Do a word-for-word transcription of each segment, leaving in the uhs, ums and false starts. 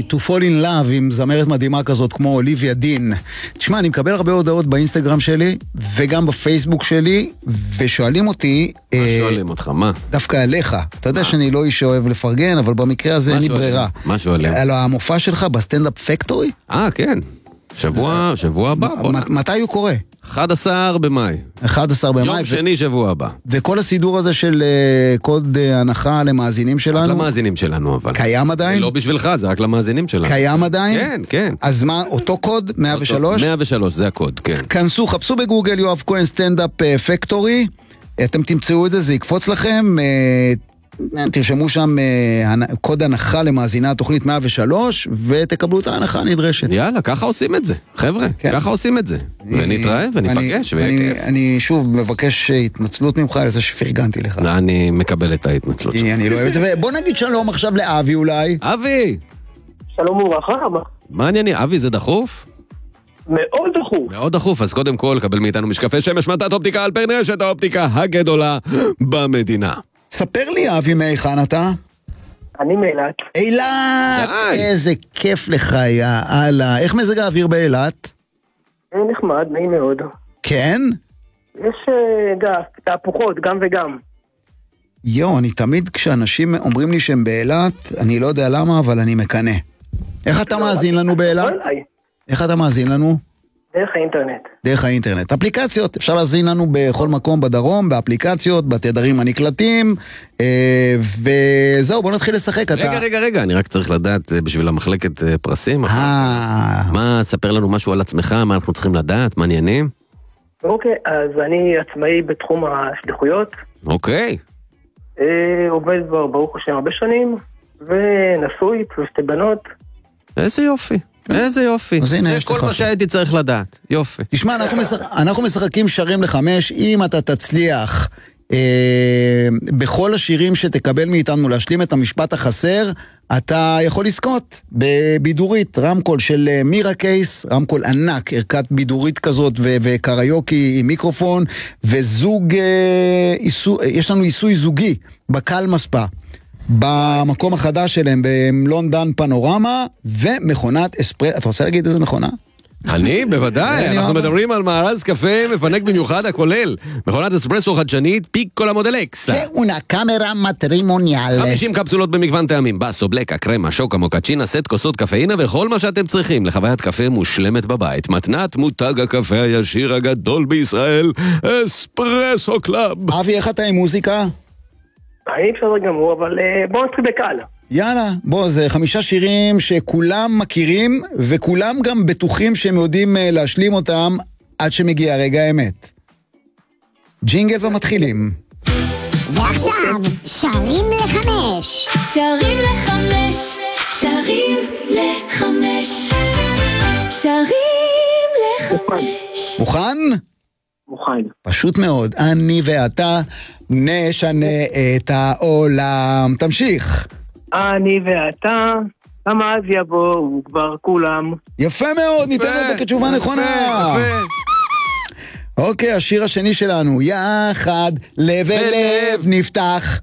To Fall in Love עם זמרת מדהימה כזאת כמו אוליביה דין. תשמע, אני מקבל הרבה הודעות באינסטגרם שלי וגם בפייסבוק שלי, ושואלים אותי... מה שואלים אותך? מה? דווקא עליך. אתה יודע שאני לא איש שאוהב לפרגן, אבל במקרה הזה אין לי ברירה. מה שואלים? על המופע שלך בסטנדאפ פקטורי? אה, כן. שבוע, שבוע הבא. מתי הוא קורה? אחד עשר במאי. אחד עשר במאי. יום שני שבוע הבא. וכל הסידור הזה של קוד הנחה למאזינים שלנו? רק למאזינים שלנו, אבל. קיים עדיין? לא בשבילך, זה רק למאזינים שלנו. קיים עדיין? כן, כן. אז מה, אותו קוד? מאה ושלוש? מאה ושלוש, זה הקוד, כן. כנסו, חפשו בגוגל יואב כהן סטנדאפ פקטורי, אתם תמצאו את זה, זה יקפוץ לכם, תרשמו שם קוד הנחה למאזיני התוכנית מאה ושלוש, ותקבלו את ההנחה הנדרשת. יאללה, ככה עושים את זה, חבר'ה, ככה עושים את זה. ונתראה וניפגש. אני שוב מבקש התנצלות ממך על זה שפרגנתי לך. אני מקבל את ההתנצלות שלך. אני לא אוהב את זה, ובוא נגיד שלום עכשיו לאבי אולי. אבי! שלום וברכה. מה ענייני? אבי, זה דחוף? מאוד דחוף. מאוד דחוף, אז קודם כל, קבל מאיתנו משקפי שמש מתת אופטיקה על פר רשת האופטיקה הגדולה במדינה. ספר לי, אבי, מהיכן אתה? אני מאילת. אילת! איזה כיף לך, יאללה. איך מזג האוויר באילת? נחמד, נעים מאוד. כן? יש גף, תהפוכות, גם וגם. יו, אני תמיד כשאנשים אומרים לי שהם באילת, אני לא יודע למה, אבל אני מקנה. איך אתה מאזין לנו באילת? איך אתה מאזין לנו? דרך האינטרנט. דרך האינטרנט. אפליקציות, אפשר להזין לנו בכל מקום בדרום, באפליקציות, בתדרים הנקלטים, וזהו, בוא נתחיל לשחק. רגע, רגע, רגע, אני רק צריך לדעת בשביל המחלקת פרסים. אה... מה, ספר לנו משהו על עצמך, מה אנחנו צריכים לדעת, מה עניינים? אוקיי, אז אני עצמאי בתחום השליחויות. אוקיי. עובד כבר ברוך השם הרבה שנים, ונשוי, פלוס שתי בנות. איזה יופי. איזה יופי. זה כל מה שהייתי צריך לדעת. יופי. תשמע, אנחנו משחקים שרים לחמש, אם אתה תצליח בכל השירים שתקבל מאיתנו להשלים את המשפט החסר, אתה יכול לזכות בבידורית, רמקול של מירה קייס, רמקול ענק, ערכת בידורית כזאת וקריוקי עם מיקרופון, וזוג, יש לנו עיסוי זוגי בקל מספה. במקום החדש שלהם, בלונדון פנורמה, ומכונת אספרסו. אתה רוצה להגיד איזה מכונה? אני, בוודאי, אנחנו מדברים על מארז קפה מפנק במיוחד הכולל. מכונת אספרסו חדשנית, פיקולה מודל אקס. שאונה קאמרה מטרימוניאל. חמישים קפסולות במגוון טעמים, בסו, בלקה, קרמה, שוקה, מוקצ'ינה, סט כוסות קפאינה וכל מה שאתם צריכים לחוויית קפה מושלמת בבית. מתנת מותג הקפה הישיר הגדול בישראל, אספרסו קלאב. אבי, איך אתה עם מוזיקה? אני בסדר גמור, אבל בואו נתחיל בקל. יאללה, בוא, זה חמישה שירים שכולם מכירים, וכולם גם בטוחים שהם יודעים להשלים אותם עד שמגיע רגע האמת. ג'ינגל ומתחילים. ועכשיו, שרים לחמש. שרים לחמש, שרים לחמש, שרים לחמש. מוכן? מוכן. פשוט מאוד, אני ואתה נשנה את העולם. תמשיך. אני ואתה, כמה אז יבואו כבר כולם. יפה מאוד, ניתן את זה כתשובה נכונה. אוקיי, השיר השני שלנו, יחד, לב אל לב נפתח.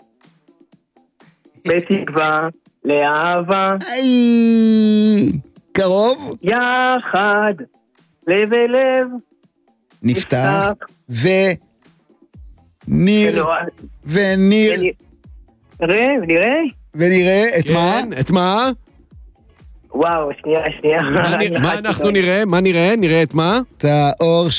בתקווה, לאהבה. איי, קרוב. יחד, לב אל לב נפתח. ו... ניר. וניר. נראה, ונראה. ונראה, את מה? את מה? וואו, שנייה, שנייה. מה אנחנו נראה? מה נראה? נראה את מה? את האור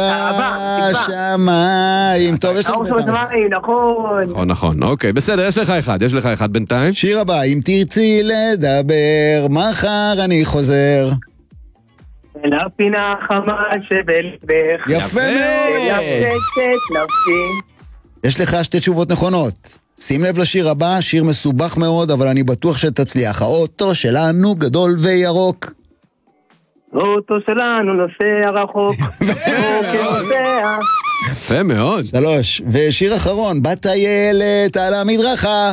שבשמיים. טוב, יש לנו... האור שבשמיים, נכון. נכון, נכון. אוקיי, בסדר, יש לך אחד. יש לך אחד בינתיים. שיר הבא, אם תרצי לדבר, מחר אני חוזר. לפינה חמה שבלבך. יפה מאוד. יפשט נפשי. יש לך שתי תשובות נכונות. שים לב לשיר הבא, שיר מסובך מאוד, אבל אני בטוח שתצליח. האוטו שלנו גדול וירוק. האוטו שלנו נוסע רחוק. יפה מאוד. שלוש. ושיר אחרון, בטיילת על המדרכה.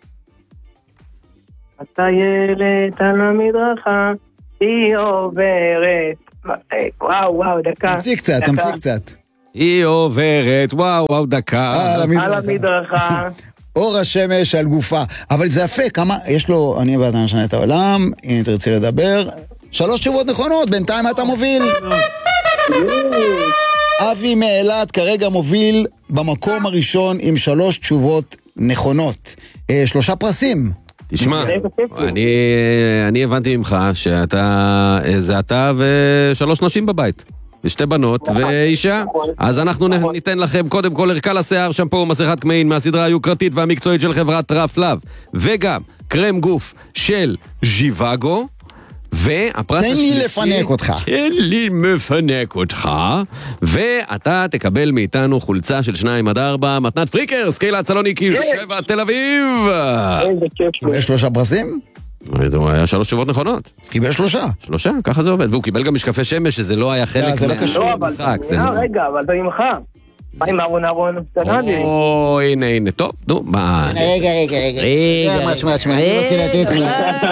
בטיילת על המדרכה, היא עוברת. וואו, וואו, דקה. תמציא קצת, תמציא קצת. היא עוברת, וואו, וואו, דקה. על המדרכה. אור השמש על גופה. אבל זה יפה, כמה, יש לו, אני בעד משנה את העולם, אם תרצי לדבר. שלוש תשובות נכונות, בינתיים אתה מוביל. אבי מאילת כרגע מוביל במקום הראשון עם שלוש תשובות נכונות. אה, שלושה פרסים. תשמע, אני, אני הבנתי ממך שאתה, זה אתה ושלוש נשים בבית. ושתי בנות ואישה. אז אנחנו ניתן לכם קודם כל ערכה לשיער, שמפו מסכת קמעין מהסדרה היוקרתית והמקצועית של חברת רפלב, וגם קרם גוף של ז'יוואגו, והפרס תן השלישי... לי לפנק אותך. תן לי מפנק אותך. ואתה תקבל מאיתנו חולצה של שניים עד ארבע, מתנת פריקרס, קהילת סלוניקי, שבע תל אביב. איזה כיף לו. יש שלושה פרסים? הוא היה שלוש תשובות נכונות. אז קיבל שלושה. שלושה, ככה זה עובד. והוא קיבל גם משקפי שמש, שזה לא היה חלק זה לא קשור. לא, אבל מהמשחק. זה שנייה, לא- רגע, אבל זה ממך. מה עם אהרון אהרון? תנא לי. או, הנה, הנה, טוב, נו, מה... רגע, רגע, רגע. רגע, מה, תשמע, תשמע, אני רוצה לתת לך...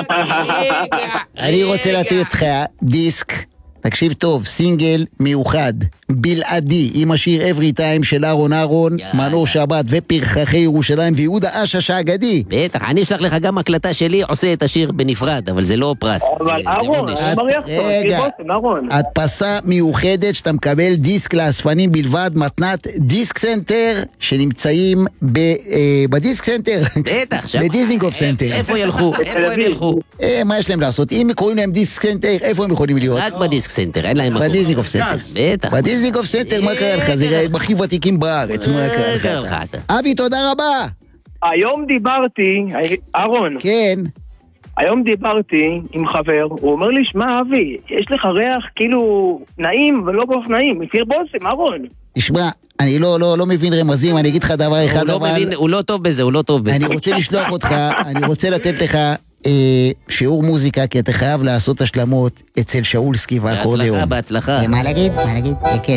אני רוצה לתת לך דיסק, תקשיב טוב, סינגל מיוחד, בלעדי, עם השיר Every Time של אהרון אהרון, מנור שבת ופרחחי ירושלים ויהודה אשש האגדי. בטח, אני אשלח לך גם הקלטה שלי, עושה את השיר בנפרד, אבל זה לא פרס. זה- אבל זה אהרון, עונש. אני מריח טוב. רגע. תרבוסם, אהרון. הדפסה מיוחדת שאתה מקבל דיסק לאספנים בלבד, מתנת דיסק סנטר, שנמצאים ב, אה, בדיסק סנטר. בטח, שם. בדיזינגוף סנטר. איפה ילכו? איפה הם ילכו? אה, מה יש להם לעשות? אם קוראים להם דיסק סנטר, איפה הם יכולים להיות? רק בדיסק סנטר, אין להם מקום. בדיזינגוף סנטר. בטח. בדיזינגוף סנטר, מה קרה לך? זה הם הכי ותיקים בארץ, מה קרה לך? קרה לך אתה? אתה? אבי, תודה רבה. היום דיברתי, אהרון, כן. היום דיברתי עם חבר, הוא אומר לי, שמע אבי, יש לך ריח כאילו נעים ולא כל כך נעים, תרבוסם, אהרון. תשמע, אני לא, לא, לא מבין רמזים, אני אגיד לך דבר הוא אחד, לא אבל... מבין, הוא לא טוב בזה, הוא לא טוב בזה. אני רוצה לשלוח אותך, אני רוצה לתת לך אה, שיעור מוזיקה, כי אתה חייב לעשות השלמות אצל שאולסקי והאקורדיאון. בהצלחה, בהצלחה. מה להגיד? מה להגיד? כן.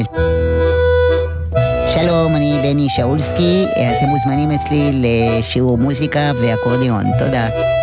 שלום, אני בני שאולסקי, אתם מוזמנים אצלי לשיעור מוזיקה ואקורדיאון. תודה.